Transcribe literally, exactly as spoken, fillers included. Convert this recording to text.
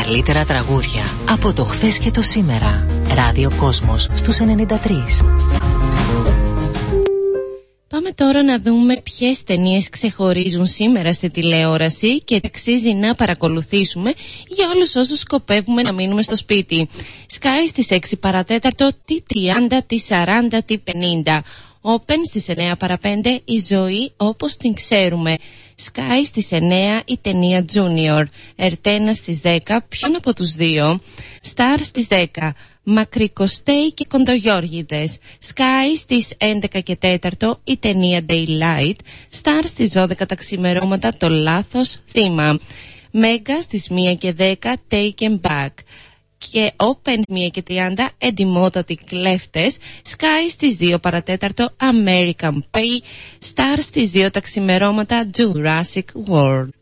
καλύτερα τραγούδια από το χθες και το σήμερα. Ράδιο Κόσμος στους ενενήντα τρία. Πάμε τώρα να δούμε ποιες ταινίες ξεχωρίζουν σήμερα στη τηλεόραση και αξίζει να παρακολουθήσουμε για όλους όσους σκοπεύουμε να μείνουμε στο σπίτι. Sky στις έξι παρατέταρτο, τι τριάντα, τι σαράντα, τι πενήντα. Open στις εννιά παρά πέντε, η ζωή όπως την ξέρουμε. Sky στις εννιά, η ταινία Junior. Ερτένα στις δέκα, ποιον από τους δύο. Star στις δέκα, Μακρικοστέοι και Κοντογιώργηδες. Sky στις έντεκα και τέταρτο, η ταινία Daylight. Star στις δώδεκα τα ξημερώματα, το λάθος θύμα. Mega στις μία και δέκα, Taken Back. Και Open μία και τριάντα, εντιμότατοι κλέφτες. Sky στις δύο παρατέταρτο, American Pie. Star στις δύο τα ξημερώματα, Jurassic World.